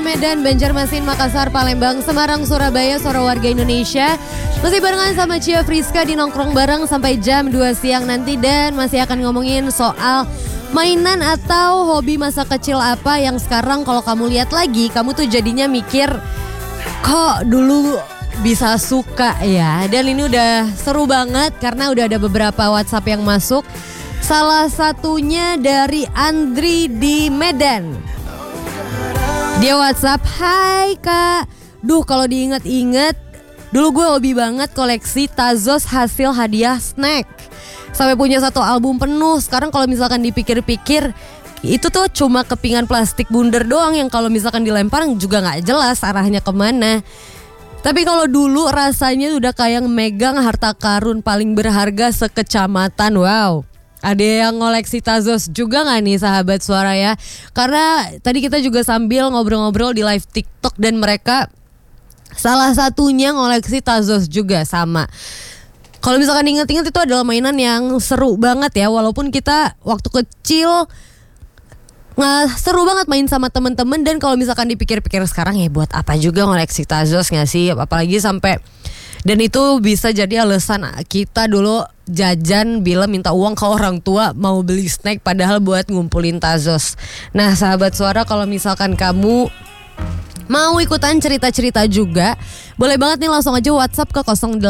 Medan, Banjarmasin, Makassar, Palembang, Semarang, Surabaya, suara warga Indonesia. Masih barengan sama Cia Friska di Nongkrong Bareng sampai jam 2 siang nanti. Dan masih akan ngomongin soal mainan atau hobi masa kecil apa yang sekarang kalau kamu lihat lagi, kamu tuh jadinya mikir, kok dulu bisa suka ya. Dan ini udah seru banget karena udah ada beberapa WhatsApp yang masuk. Salah satunya dari Andri di Medan. Dia WhatsApp, "Hai Kak, duh kalau diinget-inget, dulu gue hobi banget koleksi Tazos hasil hadiah snack. Sampai punya satu album penuh. Sekarang kalau misalkan dipikir-pikir, itu tuh cuma kepingan plastik bundar doang yang kalau misalkan dilempar juga gak jelas arahnya kemana. Tapi kalau dulu rasanya udah kayak megang harta karun paling berharga sekecamatan, wow." Ada yang ngoleksi Tazos juga gak nih sahabat suara ya? Karena tadi kita juga sambil ngobrol-ngobrol di live TikTok dan mereka salah satunya ngoleksi Tazos juga sama. Kalau misalkan inget-inget itu adalah mainan yang seru banget ya. Walaupun kita waktu kecil seru banget main sama temen-temen. Dan kalau misalkan dipikir-pikir sekarang ya buat apa juga ngoleksi Tazos gak sih? Apalagi sampai... Dan itu bisa jadi alasan kita dulu jajan bila minta uang ke orang tua mau beli snack padahal buat ngumpulin Tazos. Nah sahabat suara, kalau misalkan kamu mau ikutan cerita-cerita juga, boleh banget nih langsung aja WhatsApp ke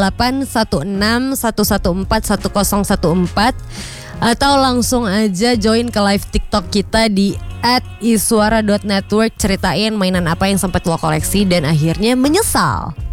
0816114114 atau langsung aja join ke live TikTok kita di @iswara.network. Ceritain mainan apa yang sempat lo koleksi dan akhirnya menyesal.